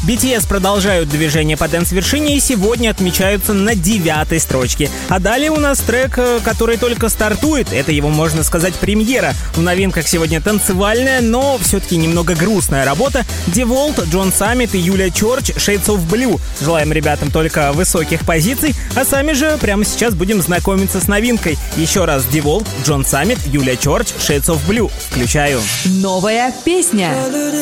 BTS продолжают движение по дэнс-вершине и сегодня отмечаются на 9-й строчке. А далее у нас трек, который только стартует. Это его, можно сказать, премьера. В новинках сегодня танцевальная, но все-таки немного грустная работа. Devault, Джон Саммит и Юлия Чорч, Shades of Blue. Желаем ребятам только высоких позиций, а сами же прямо сейчас будем знакомиться с новинкой. Еще раз Devault, Джон Саммит, Юлия Чорч, Shades of Blue. Включаю. Новая песня.